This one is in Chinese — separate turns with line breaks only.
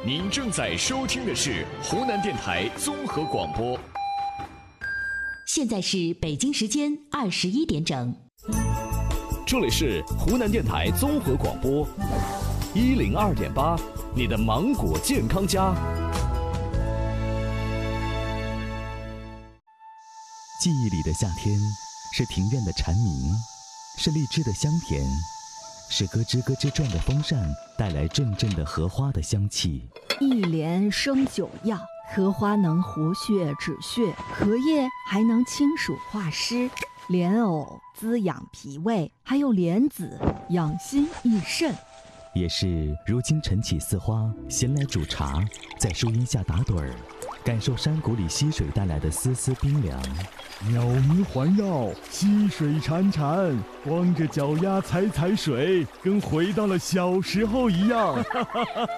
您正在收听的是湖南电台综合广播。
现在是北京时间21点整。
这里是湖南电台综合广播102.8，你的芒果健康家。
记忆里的夏天，是庭院的蝉鸣，是荔枝的香甜，是咯吱咯吱转的风扇带来阵阵的荷花的香气。
一莲生9药，荷花能活血止血，荷叶还能清暑化湿，莲藕滋养脾胃，还有莲子养心益肾。
也是如今晨起似花，闲来煮茶，在树荫下打盹儿，感受山谷里溪水带来的丝丝冰凉。
鸟鸣环绕，溪水潺潺，光着脚丫踩踩水，跟回到了小时候一样。